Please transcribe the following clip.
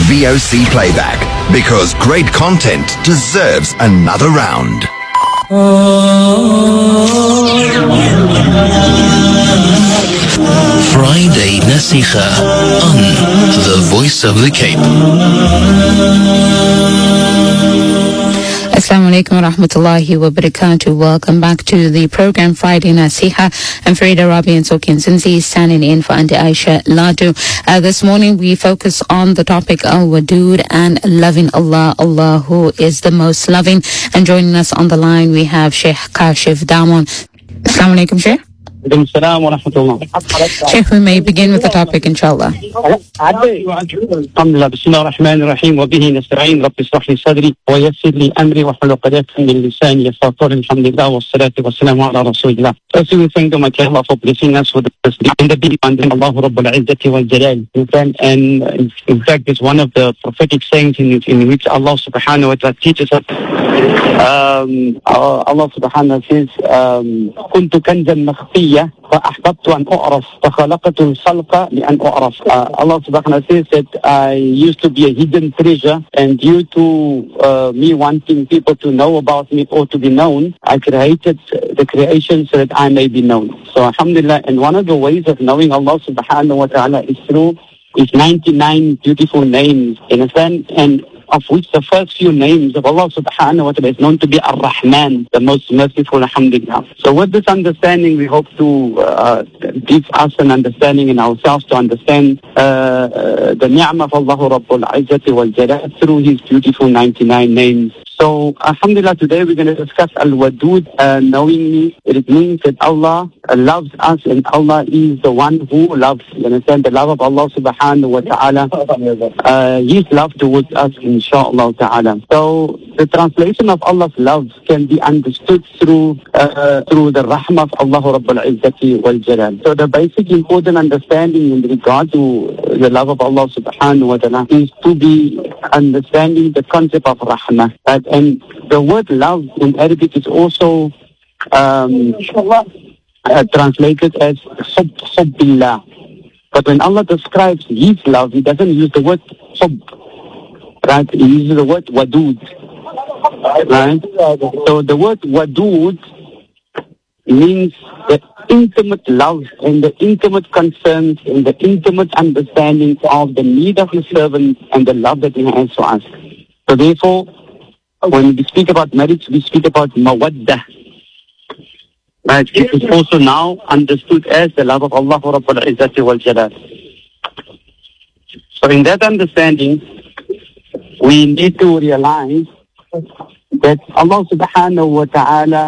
VOC Playback, because great content deserves another round. Friday Nasikha on The Voice of the Cape. Assalamu alaikum wa rahmatullahi wa barakatuh. Welcome back to the program Friday Nasiha. I'm Farida Rabi and Sokin Zinzi standing in for Auntie Aisha Ladu. This morning we focus on the topic Al-Wadud and loving Allah. Allah who is the most loving. And joining us on the line we have Sheikh Kashif Damon. Assalamu alaikum, Sheikh. Sheikh, we may begin with the topic, inshallah. Alhamdulillah, Bismillah ar-Rahman ar-Rahim, wa bihi nasta'in, Rabbi israh li sadri, wa yassir li amri, wa hlul 'uqdatan min lisani yafqahu qawli. Alhamdulillah, wa salatu wa salamu ala rasulillah. First, we thank Almighty Allah for blessing us with this in the big and Allah Rabbul Izzati wal Jalal. And in fact, it's one of the prophetic sayings in which Allah subhanahu wa ta'ala teaches us. Allah subhanahu says, كنت كنزا مخفيا فأحببت أن أعرف فخلقت الخلق لأن أعرف. Allah subhanahu says that I used to be a hidden treasure, and due to me wanting people to know about me or to be known, I created the creation so that I may be known. So alhamdulillah, and one of the ways of knowing Allah subhanahu wa ta'ala is through his 99 beautiful names, and of which the first few names of Allah subhanahu wa ta'ala is known to be Ar-Rahman, the most merciful, alhamdulillah. So with this understanding, we hope to give us an understanding in ourselves to understand the ni'mah of Allah Rabbul Izzati wal Jalal through his beautiful 99 names. So alhamdulillah, today we're going to discuss Al-Wadud, knowingly. It means that Allah loves us, and Allah is the one who loves. You understand? The love of Allah subhanahu wa ta'ala, his love towards us, inshallah ta'ala. So the translation of Allah's love can be understood through the rahmah of Allah Rabbul Izzati wal Jalal. So the basic important understanding in regard to the love of Allah subhanahu wa ta'ala is to be understanding the concept of rahmah. And the word love in Arabic is also translated as hubbillah. But when Allah describes his love, he doesn't use the word hub, right? He uses the word wadud, right? So the word wadud means the intimate love and the intimate concerns and the intimate understanding of the need of his servant and the love that he has for us. So therefore, when we speak about marriage, we speak about mawaddah. Right? It is also now understood as the love of Allah Rabbul Izzati wal Jalal. So in that understanding, we need to realize that Allah subhanahu wa ta'ala